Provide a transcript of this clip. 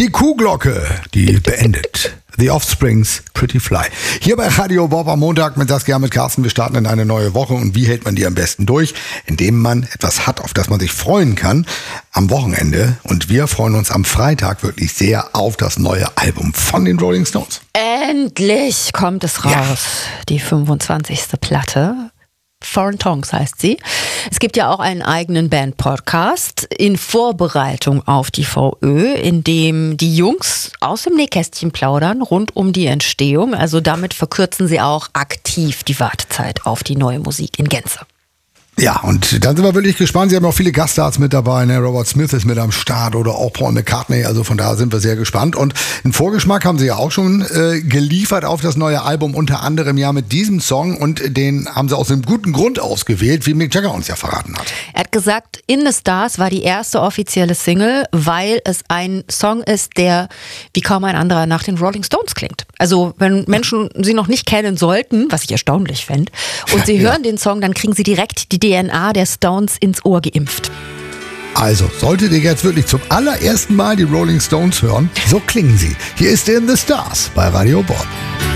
Die Kuhglocke, die beendet. The Offsprings, Pretty Fly. Hier bei Radio Bob am Montag mit Saskia, mit Carsten. Wir starten in eine neue Woche. Und wie hält man die am besten durch? Indem man etwas hat, auf das man sich freuen kann am Wochenende. Und wir freuen uns am Freitag wirklich sehr auf das neue Album von den Rolling Stones. Endlich kommt es raus, ja. Die 25. Platte. Foreign Tongues heißt sie. Es gibt ja auch einen eigenen Band-Podcast in Vorbereitung auf die VÖ, in dem die Jungs aus dem Nähkästchen plaudern rund um die Entstehung. Also damit verkürzen sie auch aktiv die Wartezeit auf die neue Musik in Gänze. Ja, und dann sind wir wirklich gespannt. Sie haben auch viele Gaststars mit dabei. Ne? Robert Smith ist mit am Start oder auch Paul McCartney. Also von daher sind wir sehr gespannt. Und einen Vorgeschmack haben sie ja auch schon geliefert auf das neue Album. Unter anderem ja mit diesem Song. Und den haben sie aus einem guten Grund ausgewählt, wie Mick Jagger uns ja verraten hat. Er hat gesagt, In the Stars war die erste offizielle Single, weil es ein Song ist, der wie kaum ein anderer nach den Rolling Stones klingt. Also wenn Menschen sie noch nicht kennen sollten, was ich erstaunlich fände, und sie hören den Song, dann kriegen sie direkt die DNA der Stones ins Ohr geimpft. Also, solltet ihr jetzt wirklich zum allerersten Mal die Rolling Stones hören, so klingen sie. Hier ist In the Stars bei Radio Bob.